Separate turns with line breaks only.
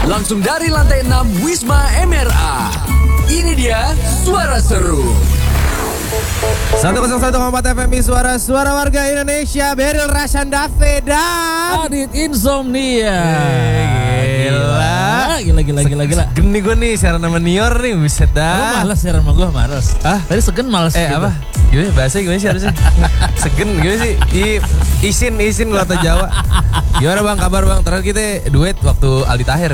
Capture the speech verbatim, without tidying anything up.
Langsung dari lantai enam Wisma M R A. Ini dia Suara Seru.
seratus satu koma empat F M I Suara Suara Warga Indonesia. Beryl Rasyanda Veda
Adit Insomnia.
Gila
Gila gila gila gila.
Segen nih gue nih siaran sama Nior nih. Buset
Lu
dah.
males siaran sama gue, males.
Hah?
Tadi segen males
Eh
gitu.
apa? Gimana bahasa gimana sih harusnya? Segen gimana sih? I, isin isin kalau kata Jawa. Gimana bang kabar bang? Terakhir kita duet waktu Aldi Taher.